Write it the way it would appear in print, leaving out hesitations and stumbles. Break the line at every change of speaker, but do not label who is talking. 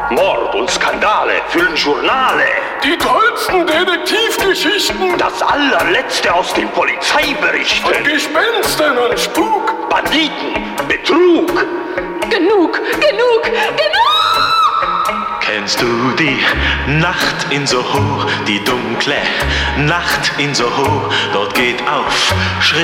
Mord und Skandale füllen Journale.
Die tollsten Detektivgeschichten.
Das allerletzte aus den Polizeiberichten.
Von Gespenstern und Spuk.
Banditen, Betrug.
Genug, genug, genug!
Kennst du die Nacht in Soho, die dunkle Nacht in Soho? Dort geht auf Schritt